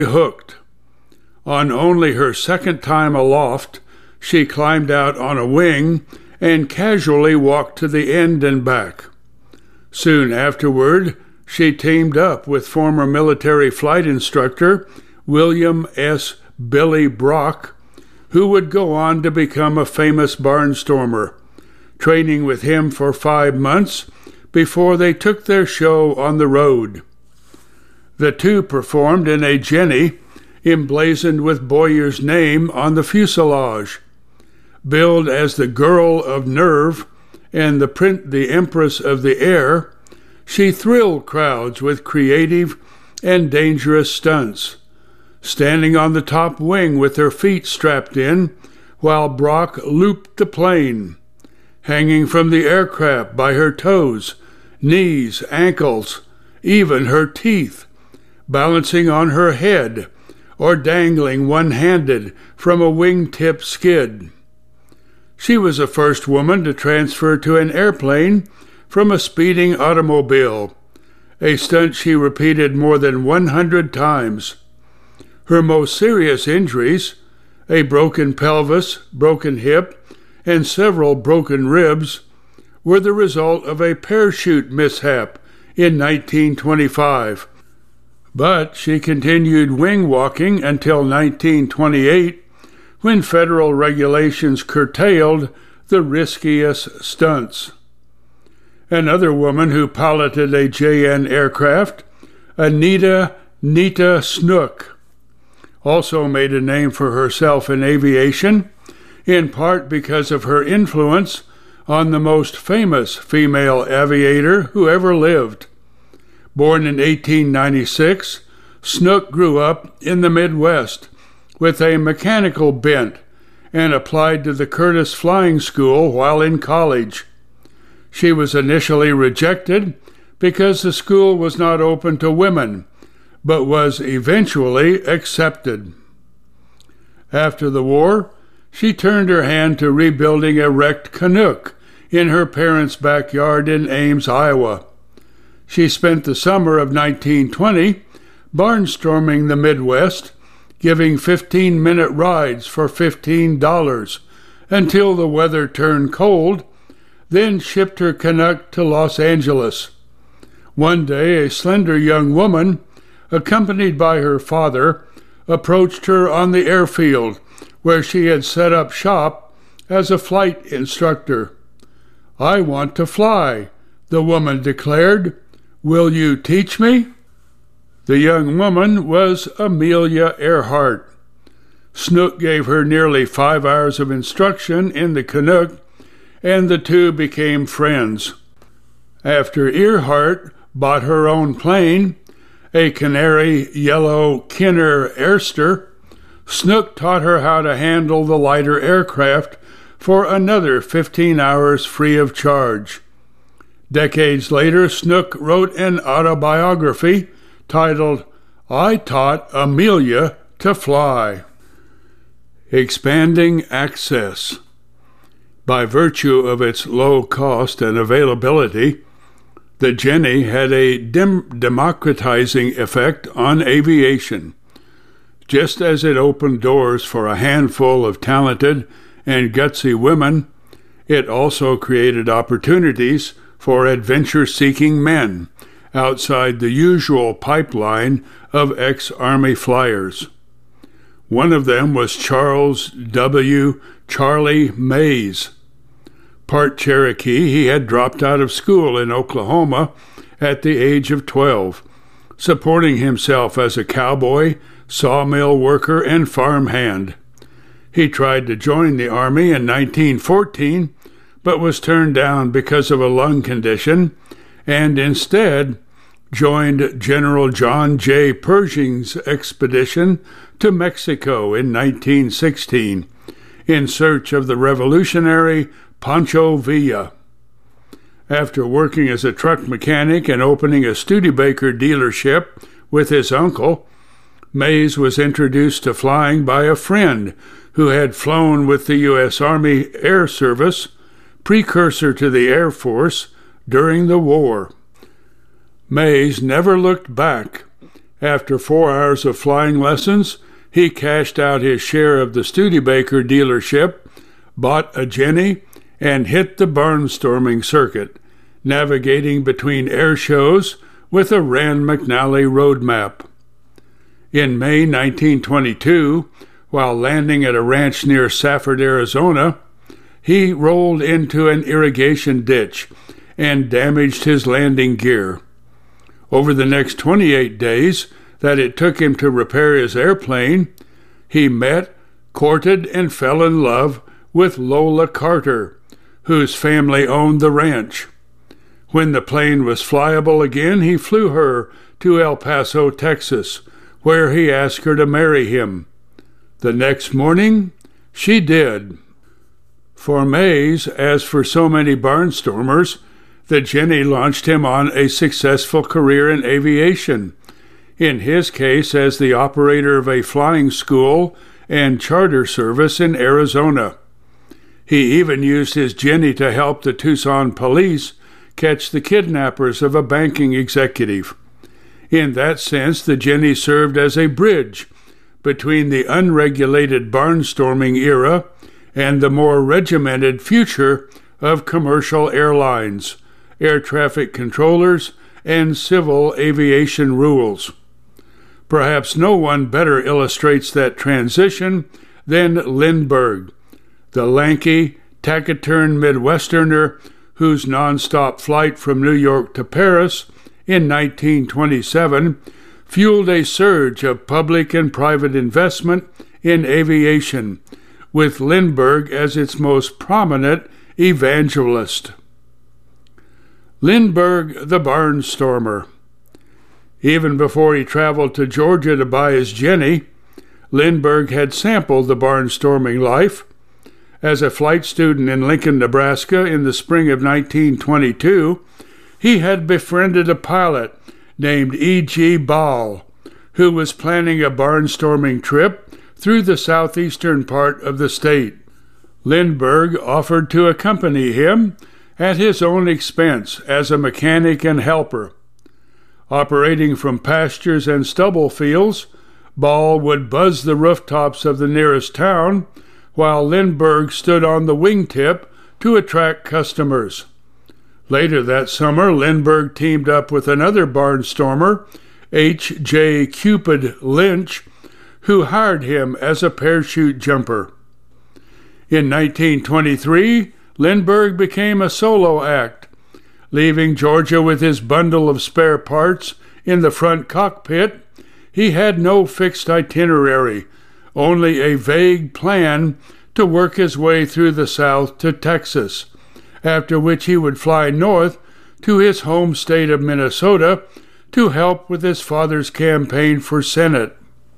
hooked. On only her second time aloft, she climbed out on a wing and casually walked to the end and back. Soon afterward, she teamed up with former military flight instructor William S. Billy Brock, who would go on to become a famous barnstormer, training with him for 5 months before they took their show on the road. The two performed in a Jenny emblazoned with Boyer's name on the fuselage. Billed as the Girl of Nerve and the Empress of the Air, she thrilled crowds with creative and dangerous stunts, standing on the top wing with her feet strapped in while Brock looped the plane, hanging from the aircraft by her toes, knees, ankles, even her teeth, balancing on her head or dangling one-handed from a wingtip skid. She was the first woman to transfer to an airplane from a speeding automobile, a stunt she repeated more than 100 times. Her most serious injuries, a broken pelvis, broken hip, and several broken ribs, were the result of a parachute mishap in 1925. But she continued wing walking until 1928, when federal regulations curtailed the riskiest stunts. Another woman who piloted a JN aircraft, Anita Nita Snook, also made a name for herself in aviation, in part because of her influence on the most famous female aviator who ever lived. Born in 1896, Snook grew up in the Midwest with a mechanical bent and applied to the Curtis Flying School while in college. She was initially rejected because the school was not open to women, but was eventually accepted. After the war, she turned her hand to rebuilding a wrecked Canuck in her parents' backyard in Ames, Iowa. She spent the summer of 1920 barnstorming the Midwest, giving 15-minute rides for $15 until the weather turned cold, then shipped her Canuck to Los Angeles. One day, a slender young woman, accompanied by her father, approached her on the airfield where she had set up shop as a flight instructor. "I want to fly," the woman declared. "Will you teach me?" The young woman was Amelia Earhart. Snook gave her nearly 5 hours of instruction in the Canuck, and the two became friends. After Earhart bought her own plane, a canary yellow Kinner Airster, Snook taught her how to handle the lighter aircraft for another 15 hours free of charge. Decades later, Snook wrote an autobiography titled, "I Taught Amelia to Fly." Expanding access. By virtue of its low cost and availability, the Jenny had a democratizing effect on aviation. Just as it opened doors for a handful of talented and gutsy women, it also created opportunities for adventure-seeking men outside the usual pipeline of ex-Army flyers. One of them was Charles W. Charlie Mays. Part Cherokee, he had dropped out of school in Oklahoma at the age of 12, supporting himself as a cowboy, sawmill worker, and farmhand. He tried to join the Army in 1914, but was turned down because of a lung condition, and instead joined General John J. Pershing's expedition to Mexico in 1916 in search of the revolutionary Pancho Villa. After working as a truck mechanic and opening a Studebaker dealership with his uncle, Mays was introduced to flying by a friend who had flown with the U.S. Army Air Service, precursor to the Air Force, during the war. Mays never looked back After 4 hours of flying lessons, he cashed out his share of the Studebaker dealership, bought a Jenny, and hit the barnstorming circuit, navigating between air shows with a Rand McNally road map. In May 1922, while landing at a ranch near Safford, Arizona, he rolled into an irrigation ditch and damaged his landing gear. Over the next 28 days that it took him to repair his airplane, he met, courted, and fell in love with Lola Carter, whose family owned the ranch. When the plane was flyable again, he flew her to El Paso, Texas, where he asked her to marry him. The next morning, she did. For Mays, as for so many barnstormers, the Jenny launched him on a successful career in aviation, in his case as the operator of a flying school and charter service in Arizona. He even used his Jenny to help the Tucson police catch the kidnappers of a banking executive. In that sense, the Jenny served as a bridge between the unregulated barnstorming era and the more regimented future of commercial airlines, air traffic controllers, and civil aviation rules. Perhaps no one better illustrates that transition than Lindbergh, the lanky, taciturn Midwesterner whose nonstop flight from New York to Paris in 1927 fueled a surge of public and private investment in aviation, with Lindbergh as its most prominent evangelist. Lindbergh the Barnstormer. Even before he traveled to Georgia to buy his Jenny, Lindbergh had sampled the barnstorming life. As a flight student in Lincoln, Nebraska in the spring of 1922, he had befriended a pilot named E.G. Ball, who was planning a barnstorming trip through the southeastern part of the state. Lindbergh offered to accompany him at his own expense as a mechanic and helper. Operating from pastures and stubble fields, Ball would buzz the rooftops of the nearest town, while Lindbergh stood on the wingtip to attract customers. Later that summer, Lindbergh teamed up with another barnstormer, H.J. Cupid Lynch, who hired him as a parachute jumper. In 1923, Lindbergh became a solo act, leaving Georgia with his bundle of spare parts in the front cockpit. He had no fixed itinerary, only a vague plan to work his way through the South to Texas, after which he would fly north to his home state of Minnesota to help with his father's campaign for Senate.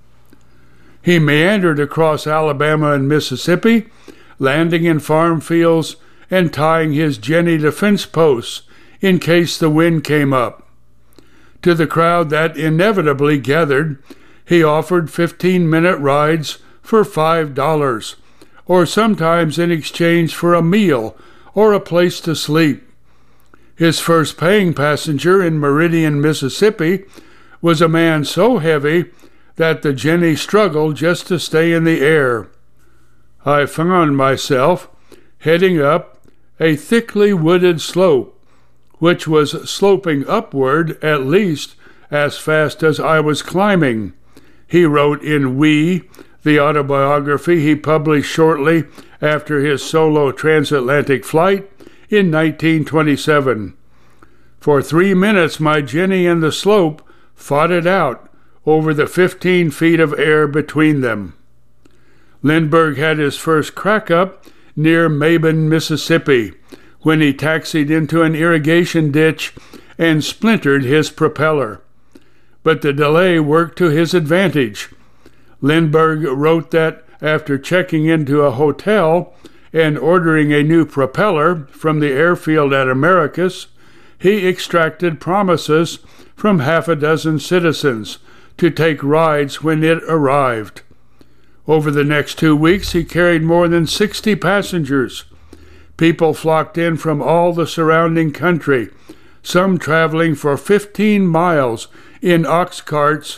He meandered across Alabama and Mississippi, landing in farm fields and tying his Jenny to fence posts in case the wind came up. To the crowd that inevitably gathered, he offered 15-minute rides for $5, or sometimes in exchange for a meal or a place to sleep. His first paying passenger in Meridian, Mississippi, was a man so heavy that the Jenny struggled just to stay in the air. I found myself heading up a thickly wooded slope, which was sloping upward at least as fast as I was climbing, he wrote in We, the autobiography he published shortly after his solo transatlantic flight in 1927. For 3 minutes, my Jenny and the slope fought it out over the 15 feet of air between them. Lindbergh had his first crack-up near Mabin, Mississippi, when he taxied into an irrigation ditch and splintered his propeller. But the delay worked to his advantage. Lindbergh wrote that after checking into a hotel and ordering a new propeller from the airfield at Americus, he extracted promises from half a dozen citizens to take rides when it arrived. Over the next 2 weeks, he carried more than 60 passengers. People flocked in from all the surrounding country, some traveling for 15 miles in ox carts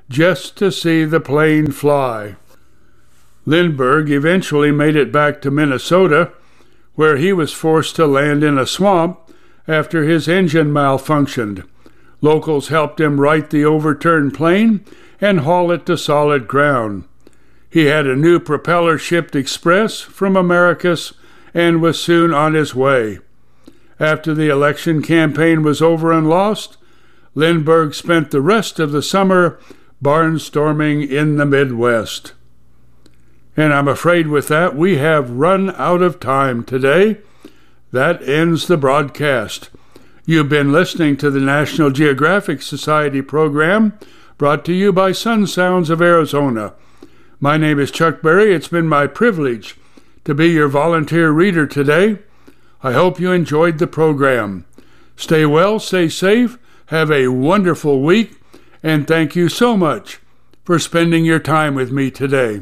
just to see the plane fly. Lindbergh eventually made it back to Minnesota, where he was forced to land in a swamp after his engine malfunctioned. Locals helped him right the overturned plane and haul it to solid ground. He had a new propeller shipped express from Americus and was soon on his way. After the election campaign was over and lost, Lindbergh spent the rest of the summer barnstorming in the Midwest. And I'm afraid with that we have run out of time today. That ends the broadcast. You've been listening to the National Geographic Society program brought to you by Sun Sounds of Arizona. My name is Chuck Berry. It's been my privilege to be your volunteer reader today. I hope you enjoyed the program. Stay well, stay safe, have a wonderful week, and thank you so much for spending your time with me today.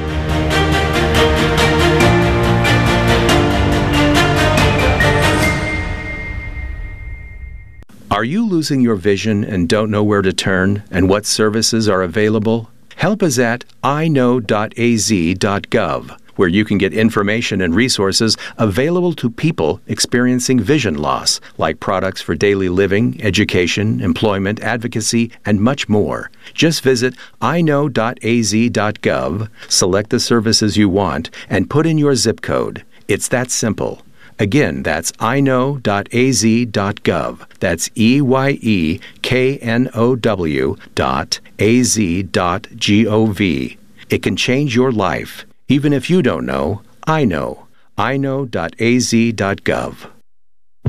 Are you losing your vision and don't know where to turn and what services are available? Help is at iknow.az.gov, where you can get information and resources available to people experiencing vision loss, like products for daily living, education, employment, advocacy, and much more. Just visit iknow.az.gov, select the services you want, and put in your zip code. It's that simple. Again, that's iknow.az.gov. That's EYEKNOW.az.gov. It can change your life. Even if you don't know, I know. iknow.az.gov.